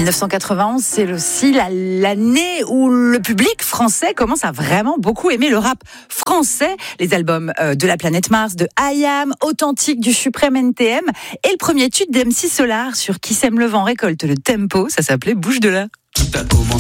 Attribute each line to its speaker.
Speaker 1: 1991, c'est aussi l'année où le public français commence à vraiment beaucoup aimer le rap français. Les albums de la planète Mars, de I.Am, Authentique du Suprême NTM et le premier tube d'MC Solar sur Qui sème le vent récolte le tempo, ça s'appelait Bouge de là.